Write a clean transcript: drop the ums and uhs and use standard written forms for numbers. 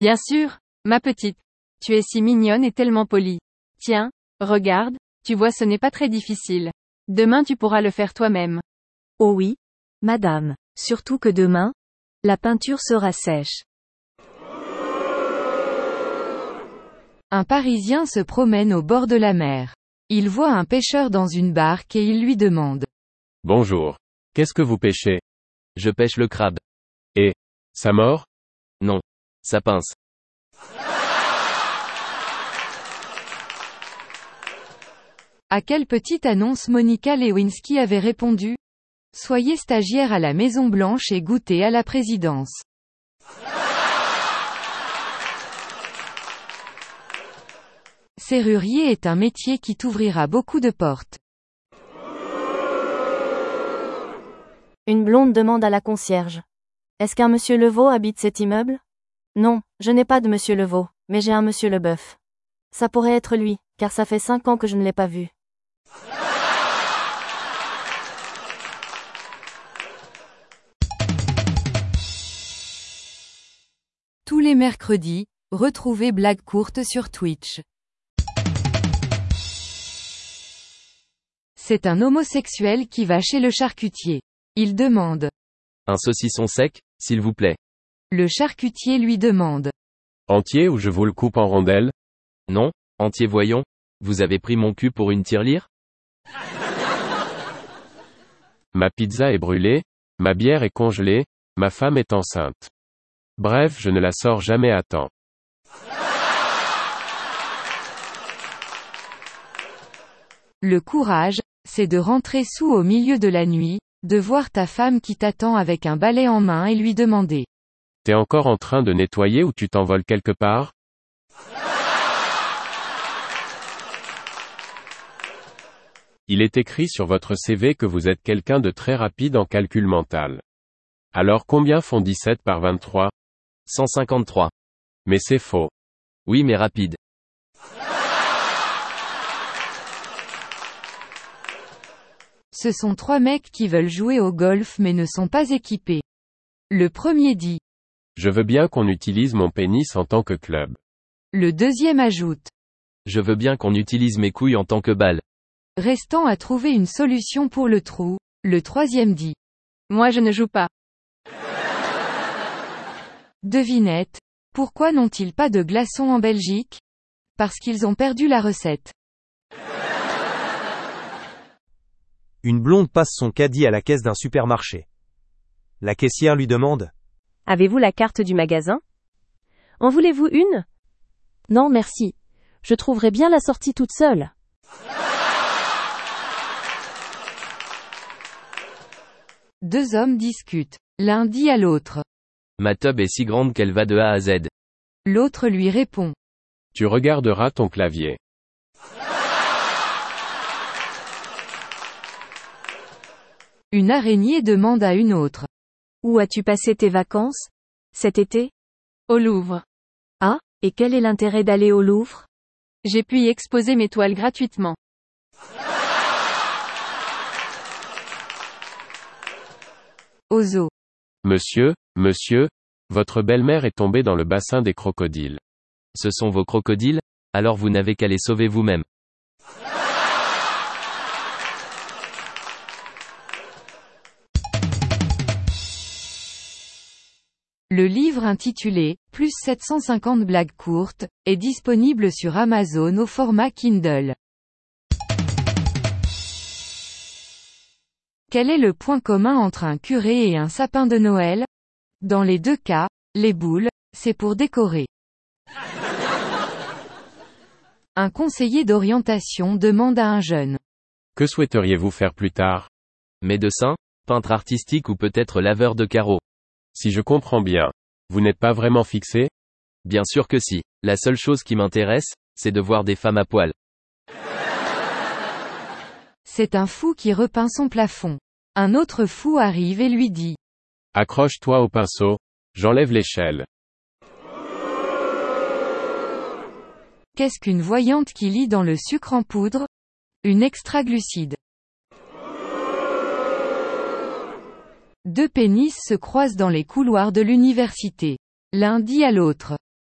Bien sûr, ma petite. Tu es si mignonne et tellement polie. Tiens, regarde, tu vois ce n'est pas très difficile. Demain tu pourras le faire toi-même. Oh oui, madame, surtout que demain, la peinture sera sèche. Un Parisien se promène au bord de la mer. Il voit un pêcheur dans une barque et il lui demande. Bonjour. Qu'est-ce que vous pêchez? Je pêche le crabe. Et ça mord? Non. Ça pince. À quelle petite annonce Monica Lewinsky avait répondu? Soyez stagiaire à la Maison Blanche et goûtez à la présidence. Serrurier est un métier qui t'ouvrira beaucoup de portes. Une blonde demande à la concierge. Est-ce qu'un monsieur Levaux habite cet immeuble? Non, je n'ai pas de monsieur Levaux, mais j'ai un monsieur Leboeuf. Ça pourrait être lui, car ça fait 5 ans que je ne l'ai pas vu. Tous les mercredis, retrouvez Blagues courtes sur Twitch. C'est un homosexuel qui va chez le charcutier. Il demande. Un saucisson sec, s'il vous plaît. Le charcutier lui demande. Entier ou je vous le coupe en rondelles? Non, entier voyons. Vous avez pris mon cul pour une tirelire? Ma pizza est brûlée, ma bière est congelée, ma femme est enceinte. Bref, je ne la sors jamais à temps. Le courage, c'est de rentrer sous au milieu de la nuit, de voir ta femme qui t'attend avec un balai en main et lui demander. T'es encore en train de nettoyer ou tu t'envoles quelque part? Il est écrit sur votre CV que vous êtes quelqu'un de très rapide en calcul mental. Alors combien font 17 par 23? 153. Mais c'est faux. Oui mais rapide. Ce sont 3 mecs qui veulent jouer au golf mais ne sont pas équipés. Le premier dit. Je veux bien qu'on utilise mon pénis en tant que club. Le deuxième ajoute. Je veux bien qu'on utilise mes couilles en tant que balle. Restant à trouver une solution pour le trou, le troisième dit. Moi je ne joue pas. Devinette. Pourquoi n'ont-ils pas de glaçons en Belgique? Parce qu'ils ont perdu la recette. Une blonde passe son caddie à la caisse d'un supermarché. La caissière lui demande. Avez-vous la carte du magasin? En voulez-vous une? Non merci. Je trouverai bien la sortie toute seule. Deux hommes discutent. L'un dit à l'autre. Ma tub est si grande qu'elle va de A à Z. L'autre lui répond. Tu regarderas ton clavier. Une araignée demande à une autre. Où as-tu passé tes vacances? Cet été? Au Louvre. Ah, et quel est l'intérêt d'aller au Louvre? J'ai pu y exposer mes toiles gratuitement. Au zoo. Monsieur, votre belle-mère est tombée dans le bassin des crocodiles. Ce sont vos crocodiles? Alors vous n'avez qu'à les sauver vous-même. Le livre intitulé « Plus 750 blagues courtes » est disponible sur Amazon au format Kindle. Quel est le point commun entre un curé et un sapin de Noël? Dans les deux cas, les boules, c'est pour décorer. Un conseiller d'orientation demande à un jeune. Que souhaiteriez-vous faire plus tard? Médecin, peintre artistique ou peut-être laveur de carreaux? Si je comprends bien, vous n'êtes pas vraiment fixé? Bien sûr que si. La seule chose qui m'intéresse, c'est de voir des femmes à poil. C'est un fou qui repeint son plafond. Un autre fou arrive et lui dit. Accroche-toi au pinceau, j'enlève l'échelle. Qu'est-ce qu'une voyante qui lit dans le sucre en poudre? Une extraglucide. Deux pénis se croisent dans les couloirs de l'université. L'un dit à l'autre.